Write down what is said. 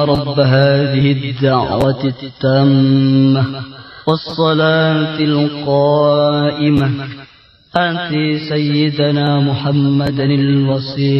رب هذه الدعوة التامة والصلاة القائمة آت سيدنا محمدا الوسيلة